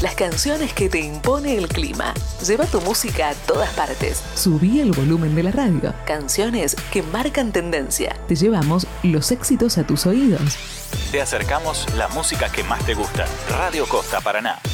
las canciones que te impone el clima. Lleva tu música a todas partes. Subí el volumen de la radio. Canciones que marcan tendencia. Te llevamos los éxitos a tus oídos. Te acercamos la música que más te gusta. Radio Costa Paraná.